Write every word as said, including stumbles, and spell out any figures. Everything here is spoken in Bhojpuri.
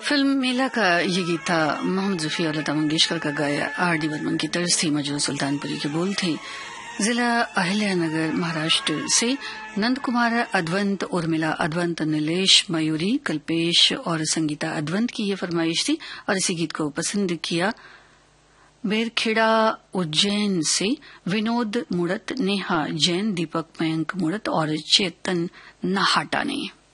फिल्म मेला का ये गीत था मोहम्मद रफी और लता मंगेशकर का गाया। आर डी बर्मन की तर्ज थी, मजरू सुल्तानपुरी के बोल थे। जिला अहिल्यानगर महाराष्ट्र से नंद कुमार अद्वंत, उर्मिला अद्वंत, नीलेश मयूरी, कल्पेश और संगीता अद्वंत की ये फरमाइश थी और इसी गीत को पसंद किया बेरखेड़ा उज्जैन से विनोद मुड़त, नेहा जैन, दीपक मयंक मुड़त और चेतन नाहाटा ने।